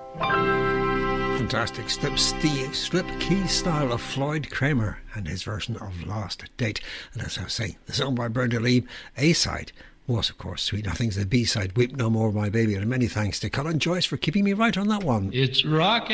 Fantastic slip key style of Floyd Kramer and his version of Last Date. And as I was saying, the song by Brenda Lee, A-side, was of course Sweet Nothings, the B-side, Weep No More My Baby. And many thanks to Colin Joyce for keeping me right on that one. It's rock